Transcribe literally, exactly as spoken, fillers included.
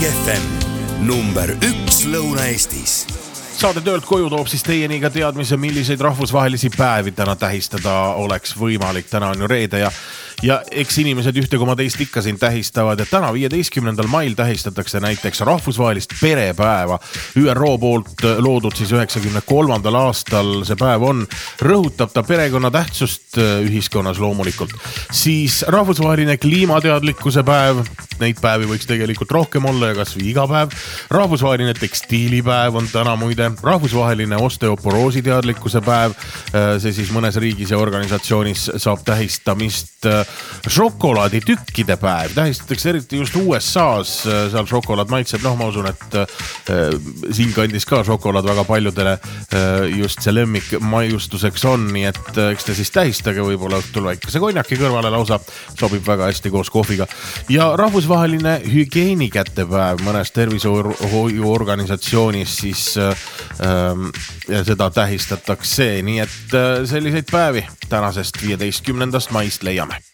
King F M, number üks Lõuna-Eestis. Saade töölt koju toob siis teieni ka teadmise, milliseid rahvusvahelisi päevi täna tähistada oleks võimalik. Täna on ju reede ja, ja eks inimesed ühte koma teist ikka siin tähistavad, et täna viieteistkümnendal mail tähistatakse näiteks rahvusvahelist perepäeva. Ü R O poolt loodud siis üheksakümne kolmandal aastal see päev on, rõhutab ta perekonna tähtsust ühiskonnas loomulikult. Siis rahvusvaheline kliimateadlikkuse päev, neid päevi võiks tegelikult rohkem olla ja kas või iga päev. Rahvusvaheline tekstiilipäev on täna muide, rahvusvaheline osteoporoosi teadlikkuse päev, see siis mõnes riigis ja organisatsioonis saab tähistamist. Šokolaaditükkide päev tähistatakse eriti just U S A-s, seal šokolaad maitseb, noh ma usun, et siin kandis ka šokolaad väga paljudele just see lemmik maiustuseks on, nii et eks te siis tähistage võib-olla õhtul väikese konjaki kõrvale lausa, sobib väga hästi koos kohviga. Ja rahvusvaheline hügieenikätepäev mõnes tervishoiuorganisatsioonis siis ähm, seda tähistatakse, nii et selliseid päevi tänasest viieteistkümnendast maist leiame.